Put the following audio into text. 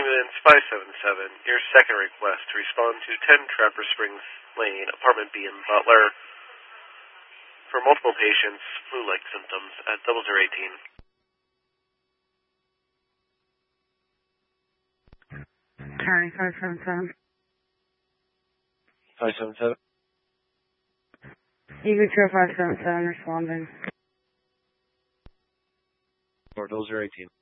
Ambulance 577, your second request to respond to 10 Trapper Springs Lane, Apartment B in Butler, for multiple patients, flu-like symptoms at 0018. County 577. 577? Eagle 577 responding. Or 0018.